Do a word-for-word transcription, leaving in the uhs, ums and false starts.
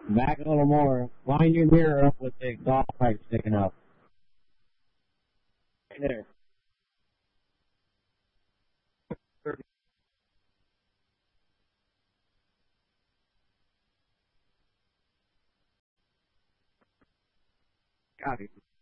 Back a little more. Line your mirror up with the exhaust pipe sticking up. Right there. Copy.